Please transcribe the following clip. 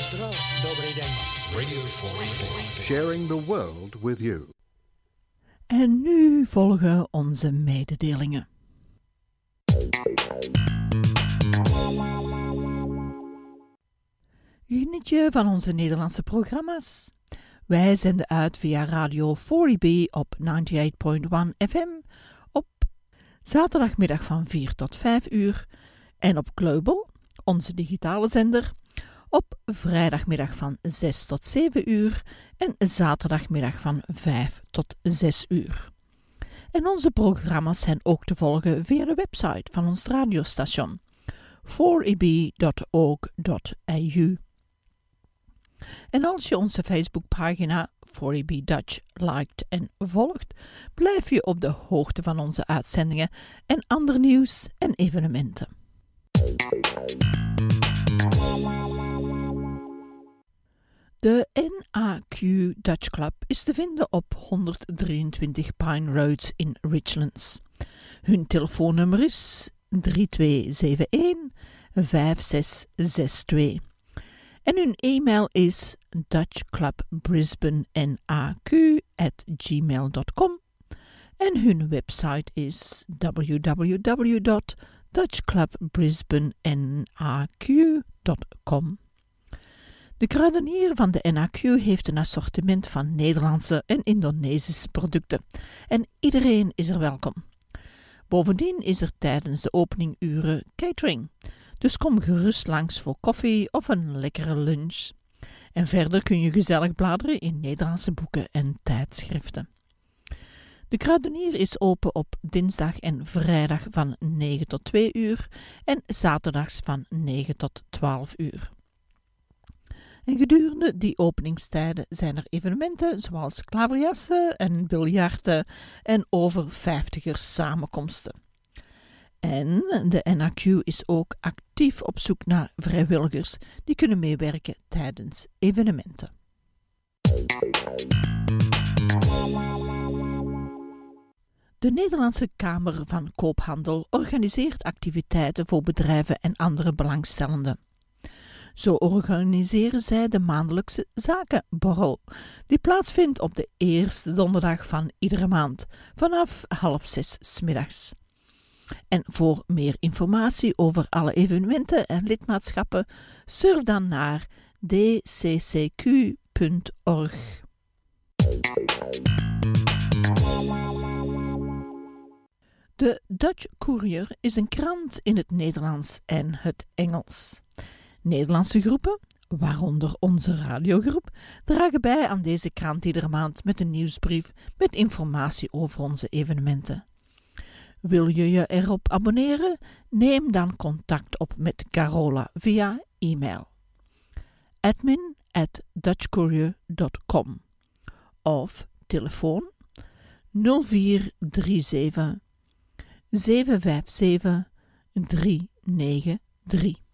Jutro, dobrý den. Radio 44. Sharing the world with you. En nu volgen onze mededelingen. Geniet je van onze Nederlandse programma's? Wij zenden uit via Radio 40B op 98.1 FM op zaterdagmiddag van 4 tot 5 uur en op Global, onze digitale zender, op vrijdagmiddag van 6 tot 7 uur en zaterdagmiddag van 5 tot 6 uur. En onze programma's zijn ook te volgen via de website van ons radiostation 4eb.org.au. En als je onze Facebookpagina 4EB Dutch liked en volgt, blijf je op de hoogte van onze uitzendingen en ander nieuws en evenementen. De NAQ Dutch Club is te vinden op 123 Pine Roads in Richlands. Hun telefoonnummer is 3271-5662. En hun e-mail is dutchclubbrisbanenaq@gmail.com en hun website is www.dutchclubbrisbanenaq.com. De kruidenier van de NAQ heeft een assortiment van Nederlandse en Indonesische producten en iedereen is er welkom. Bovendien is er tijdens de openinguren catering, dus kom gerust langs voor koffie of een lekkere lunch. En verder kun je gezellig bladeren in Nederlandse boeken en tijdschriften. De kruidenier is open op dinsdag en vrijdag van 9 tot 2 uur en zaterdags van 9 tot 12 uur. En gedurende die openingstijden zijn er evenementen zoals klaverjassen en biljarten en over 50ers samenkomsten. En de NAQ is ook actief op zoek naar vrijwilligers die kunnen meewerken tijdens evenementen. De Nederlandse Kamer van Koophandel organiseert activiteiten voor bedrijven en andere belangstellenden. Zo organiseren zij de maandelijkse zakenborrel, die plaatsvindt op de eerste donderdag van iedere maand, vanaf 5:30 's middags. En voor meer informatie over alle evenementen en lidmaatschappen, surf dan naar dccq.org. De Dutch Courier is een krant in het Nederlands en het Engels. Nederlandse groepen, waaronder onze radiogroep, dragen bij aan deze krant iedere maand met een nieuwsbrief met informatie over onze evenementen. Wil je je erop abonneren? Neem dan contact op met Carola via e-mail admin@dutchcourier.com of telefoon 0437 757 393.